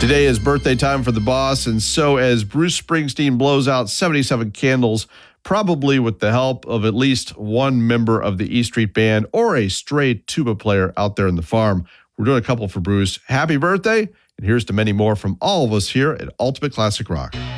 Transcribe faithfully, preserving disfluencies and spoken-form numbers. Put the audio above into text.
Today is birthday time for the boss, and so as Bruce Springsteen blows out seventy-seven candles, probably with the help of at least one member of the E Street Band or a stray tuba player out there in the farm. We're doing a couple for Bruce. Happy birthday, and here's to many more from all of us here at Ultimate Classic Rock.